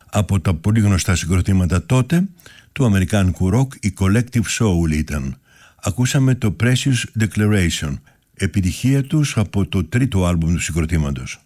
Από τα πολύ γνωστά συγκροτήματα τότε του αμερικάνικου ροκ, η Collective Soul ήταν. Ακούσαμε το Precious Declaration, επιτυχία τους από το τρίτο άλμπουμ του συγκροτήματος.